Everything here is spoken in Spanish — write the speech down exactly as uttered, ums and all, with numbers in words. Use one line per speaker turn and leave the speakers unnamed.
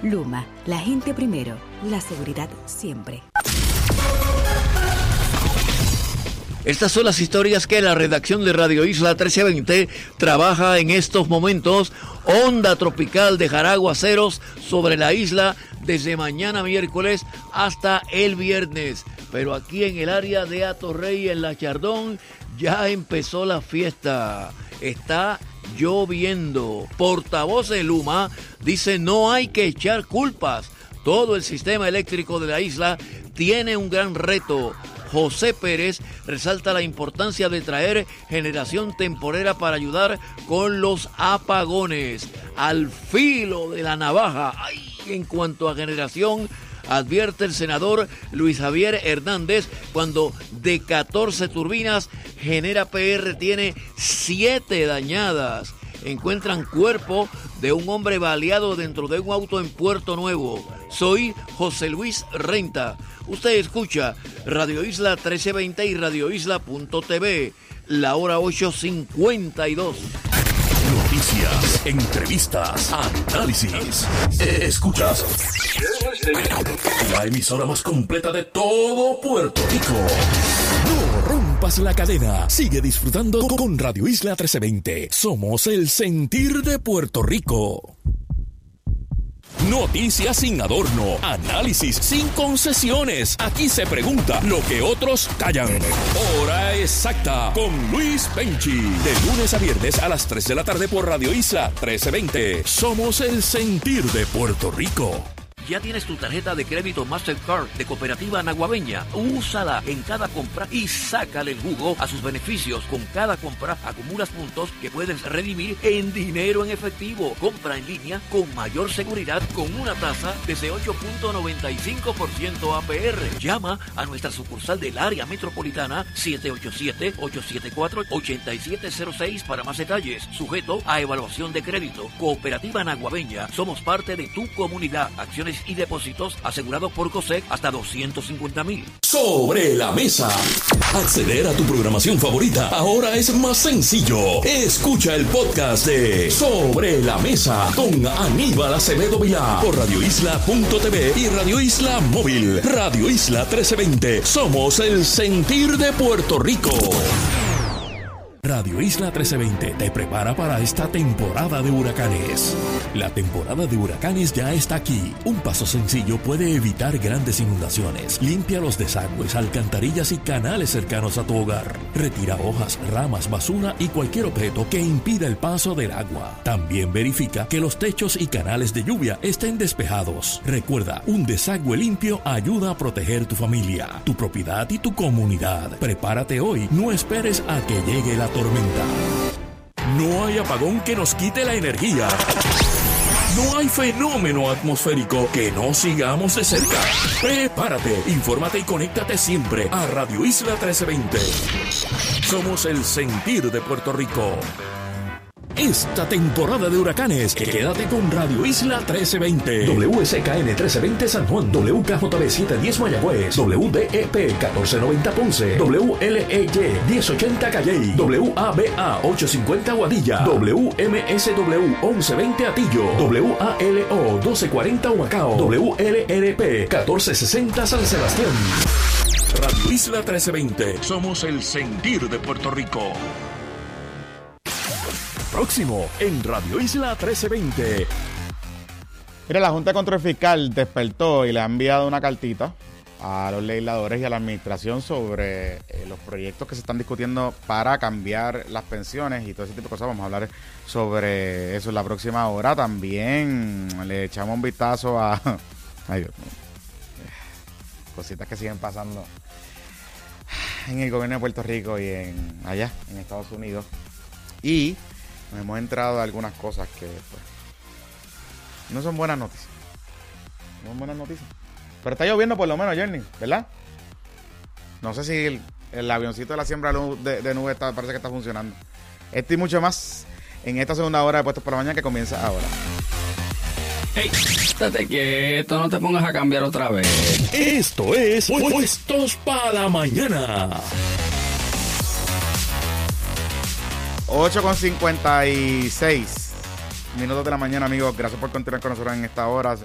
Luma, la gente primero, la seguridad siempre.
Estas son las historias que la redacción de Radio Isla trece veinte trabaja en estos momentos. Onda tropical dejará aguaceros sobre la isla desde mañana miércoles hasta el viernes. Pero aquí en el área de Atorrey, en La Chardón, ya empezó la fiesta. Está lloviendo. Portavoz de Luma dice no hay que echar culpas. Todo el sistema eléctrico de la isla tiene un gran reto. José Pérez resalta la importancia de traer generación temporera para ayudar con los apagones. Al filo de la navaja. ¡Ay! En cuanto a generación, advierte el senador Luis Javier Hernández, cuando de catorce turbinas, Genera P R tiene siete dañadas. Encuentran cuerpo de un hombre baleado dentro de un auto en Puerto Nuevo. Soy José Luis Renta. Usted escucha Radio Isla trece veinte y Radio Isla punto t v. La hora ocho cincuenta y dos.
Noticias, entrevistas, análisis. Escuchas la emisora más completa de todo Puerto Rico. No rompas la cadena. Sigue disfrutando con Radio Isla trece veinte. Somos el sentir de Puerto Rico. Noticias sin adorno, análisis sin concesiones. Aquí se pregunta lo que otros callan. Hora exacta con Luis Penchi. De lunes a viernes a las tres de la tarde por Radio Isla trece veinte. Somos el sentir de Puerto Rico.
¿Ya tienes tu tarjeta de crédito Mastercard de Cooperativa Naguabeña? Úsala en cada compra y sácale el jugo a sus beneficios. Con cada compra acumulas puntos que puedes redimir en dinero en efectivo. Compra en línea con mayor seguridad con una tasa desde ocho punto noventa y cinco por ciento A P R. Llama a nuestra sucursal del área metropolitana siete ocho siete, ocho siete cuatro, ocho siete cero seis para más detalles. Sujeto a evaluación de crédito. Cooperativa Naguabeña. Somos parte de tu comunidad. Acciones y depósitos asegurados por COSEC hasta doscientos cincuenta mil.
Sobre la mesa. Acceder a tu programación favorita ahora es más sencillo. Escucha el podcast de Sobre la Mesa con Aníbal Acevedo Vilá por Radio Isla punto t v y Radio Isla Móvil. Radio Isla trece veinte. Somos el sentir de Puerto Rico. Radio Isla trece veinte te prepara para esta temporada de huracanes. La temporada de huracanes ya está aquí. Un paso sencillo puede evitar grandes inundaciones. Limpia los desagües, alcantarillas y canales cercanos a tu hogar. Retira hojas, ramas, basura y cualquier objeto que impida el paso del agua. También verifica que los techos y canales de lluvia estén despejados. Recuerda, un desagüe limpio ayuda a proteger tu familia, tu propiedad y tu comunidad. Prepárate hoy, no esperes a que llegue la tormenta. No hay apagón que nos quite la energía. No hay fenómeno atmosférico que no sigamos de cerca. Prepárate, infórmate y conéctate siempre a Radio Isla trece veinte. Somos el sentir de Puerto Rico. Esta temporada de huracanes, quédate con Radio Isla trece veinte. W S K N trece veinte San Juan, W K J B setecientos diez Mayagüez, W D E P catorce noventa Ponce, W L E Y diez ochenta Calley, W A B A ochocientos cincuenta Guadilla, W M S W once veinte Atillo, W A L O doce cuarenta Humacao, W L R P catorce sesenta San Sebastián. Radio Isla trece veinte. Somos el sentir de Puerto Rico. Próximo en Radio Isla trece veinte.
Mira, la Junta de Control Fiscal despertó y le ha enviado una cartita a los legisladores y a la administración sobre eh, los proyectos que se están discutiendo para cambiar las pensiones y todo ese tipo de cosas. Vamos a hablar sobre eso en la próxima hora. También le echamos un vistazo a... Ay, Dios mío. Cositas que siguen pasando en el gobierno de Puerto Rico y en allá, en Estados Unidos. Y nos hemos entrado a algunas cosas que pues, no son buenas noticias. No son buenas noticias. Pero está lloviendo por lo menos, Jerny, ¿verdad? No sé si el, el avioncito de la siembra de, de nubes está, parece que está funcionando. Esto y mucho más en esta segunda hora de Puestos por la Mañana que comienza ahora.
¡Ey! Estate quieto, no te pongas a cambiar otra vez.
Esto es Puestos para la Mañana.
ocho con cincuenta y seis minutos de la mañana, amigos. Gracias por continuar con nosotros en esta hora.